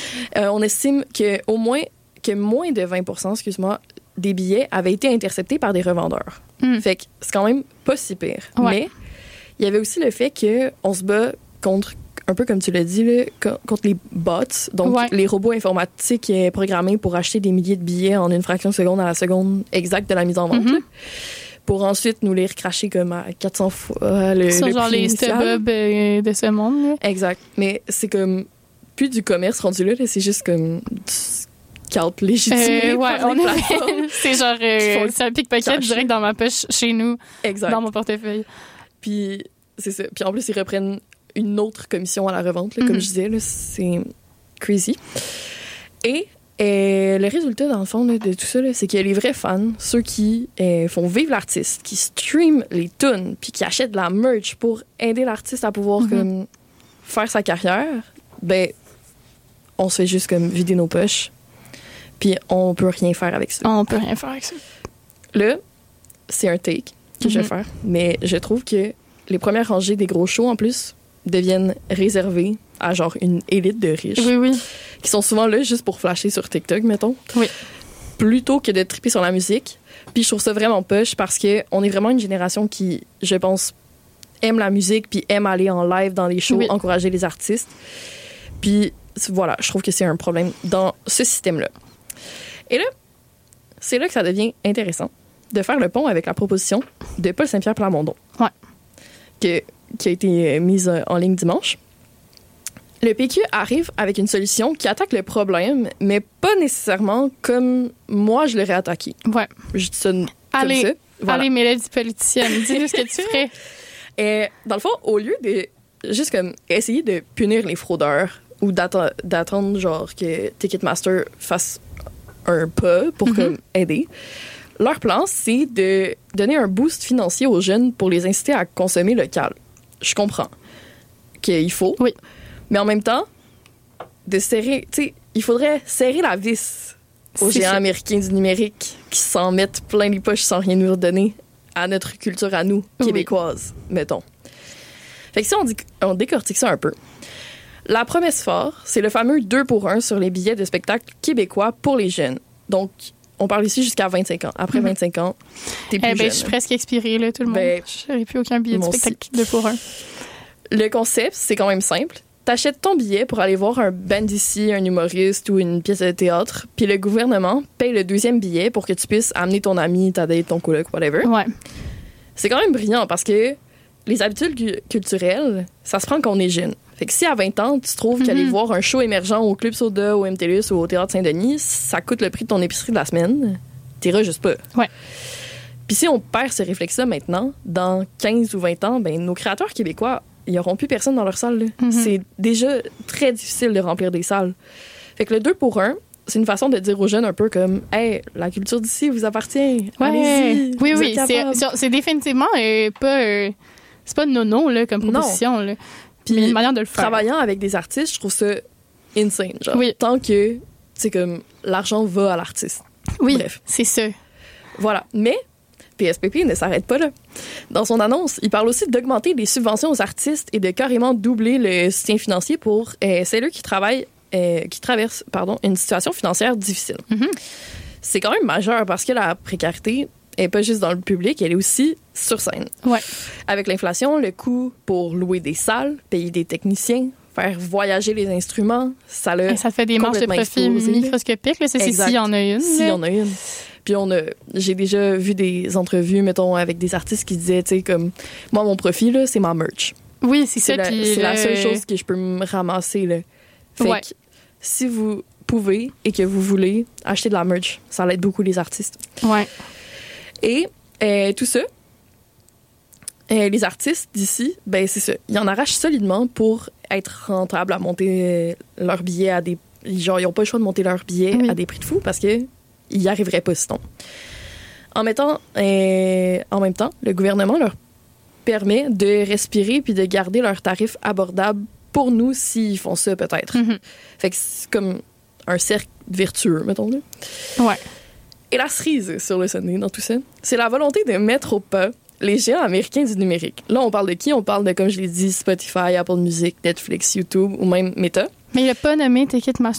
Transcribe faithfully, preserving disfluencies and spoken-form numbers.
Euh, on estime que au moins que moins de vingt pour cent, excuse-moi, des billets avaient été interceptés par des revendeurs. Mm. Fait que c'est quand même pas si pire. Ouais. Mais il y avait aussi le fait qu'on se bat contre, un peu comme tu l'as dit, là, contre les bots, donc ouais. les robots informatiques programmés pour acheter des milliers de billets en une fraction de seconde à la seconde exacte de la mise en vente. Mm-hmm. Pour ensuite nous les recracher comme à quatre cents fois le, ça, le genre prix les StubHub euh, de ce monde. Là. Exact. Mais c'est comme plus du commerce rendu là, là c'est juste comme du scalp légitimé. Euh, ouais, on est... c'est genre euh, c'est un pickpocket direct dans ma poche chez nous, exact. Dans mon portefeuille. Puis c'est ça. Puis en plus ils reprennent une autre commission à la revente, là, mm-hmm. comme je disais, là, c'est crazy. Et Et le résultat, dans le fond, là, de tout ça, là, c'est que les vrais fans, ceux qui euh, font vivre l'artiste, qui streament les tunes, puis qui achètent de la merch pour aider l'artiste à pouvoir mm-hmm. comme, faire sa carrière, ben, on se fait juste comme vider nos poches, puis on peut rien faire avec ça. On peut rien faire avec ça. Là, c'est un take que mm-hmm. je vais faire, mais je trouve que les premières rangées des gros shows, en plus, deviennent réservées à genre une élite de riches. Oui, oui. Qui sont souvent là juste pour flasher sur TikTok, mettons. Oui. Plutôt que de triper sur la musique. Puis je trouve ça vraiment poche parce qu'on est vraiment une génération qui, je pense, aime la musique puis aime aller en live dans les shows, oui. encourager les artistes. Puis voilà, je trouve que c'est un problème dans ce système-là. Et là, c'est là que ça devient intéressant de faire le pont avec la proposition de Paul Saint-Pierre Plamondon. Ouais. Que, qui a été mise en ligne dimanche. Le P Q arrive avec une solution qui attaque le problème, mais pas nécessairement comme moi je l'aurais attaqué. Ouais. Je dis ça comme allez, ça. Voilà. Allez, Mélodie politicienne, dis-nous ce que tu ferais. Et dans le fond, au lieu de juste comme essayer de punir les fraudeurs ou d'attendre, d'attendre genre que Ticketmaster fasse un pas pour mm-hmm. comme aider, leur plan, c'est de donner un boost financier aux jeunes pour les inciter à consommer local. Je comprends qu'il faut. Oui. Mais en même temps, de serrer, tu sais, il faudrait serrer la vis aux c'est géants ça. américains du numérique qui s'en mettent plein les poches sans rien nous redonner à notre culture à nous, québécoises, oui. mettons. Fait que si on, dit, on décortique ça un peu, la promesse forte, c'est le fameux deux pour un sur les billets de spectacle québécois pour les jeunes. Donc, on parle ici jusqu'à vingt-cinq ans. Après mm-hmm. vingt-cinq ans, t'es plus eh ben, jeune. Je suis presque expirée, là, tout le ben, monde. Je n'aurais plus aucun billet de spectacle deux pour un. Le concept, c'est quand même simple. T'achètes ton billet pour aller voir un band d'ici, un humoriste ou une pièce de théâtre, puis le gouvernement paye le deuxième billet pour que tu puisses amener ton ami, ta date, ton coloc, whatever. Ouais. C'est quand même brillant parce que les habitudes cu- culturelles, ça se prend quand on est jeune. Fait que si à vingt ans, tu trouves mm-hmm. qu'aller voir un show émergent au Club Soda, au M T L U S ou au Théâtre Saint-Denis, ça coûte le prix de ton épicerie de la semaine, t'iras juste pas. Ouais. Puis si on perd ce réflexe-là maintenant, dans quinze ou vingt ans, ben nos créateurs québécois, ils n'auront plus personne dans leur salle. Mm-hmm. C'est déjà très difficile de remplir des salles. Fait que le deux pour un, c'est une façon de dire aux jeunes un peu comme « Hey, la culture d'ici vous appartient. Ouais. Allez-y. Oui, oui. C'est, c'est définitivement euh, pas... Euh, c'est pas nono là, comme proposition. Là. Puis il y a une manière de le faire. Travaillant avec des artistes, je trouve ça insane. Genre, oui. Tant que, c'est comme, l'argent va à l'artiste. Oui, bref. C'est ça. Voilà. Mais P S P P ne s'arrête pas là. Dans son annonce, il parle aussi d'augmenter les subventions aux artistes et de carrément doubler le soutien financier pour euh, celles qui travaillent, euh, qui traversent pardon, une situation financière difficile. Mm-hmm. C'est quand même majeur parce que la précarité n'est pas juste dans le public, elle est aussi sur scène. Ouais. Avec l'inflation, le coût pour louer des salles, payer des techniciens, faire voyager les instruments, ça le ça fait des marges de profit microscopiques. Là, c'est s'il y en a une. S'il y en a une. Puis on a, j'ai déjà vu des entrevues, mettons, avec des artistes qui disaient, tu sais, comme, moi, mon profit, là, c'est ma merch. Oui, c'est, c'est ça. La, puis c'est le... la seule chose que je peux me ramasser, là. Fait ouais. que si vous pouvez et que vous voulez acheter de la merch, ça l'aide beaucoup les artistes. Ouais. Et euh, tout ça, euh, les artistes d'ici, ben c'est ça. Ils en arrachent solidement pour être rentables à monter euh, leurs billets à des... Genre, ils n'ont pas le choix de monter leurs billets oui. à des prix de fou parce qu'ils n'y arriveraient pas sinon. En mettant... Euh, en même temps, le gouvernement leur permet de respirer puis de garder leurs tarifs abordables pour nous s'ils font ça, peut-être. Mm-hmm. Fait que c'est comme un cercle vertueux, mettons. Là. Ouais. Et la cerise sur le Sunday dans tout ça, c'est la volonté de mettre au pas les géants américains du numérique. Là, on parle de qui? On parle de, comme je l'ai dit, Spotify, Apple Music, Netflix, YouTube ou même Meta. Mais il n'a pas nommé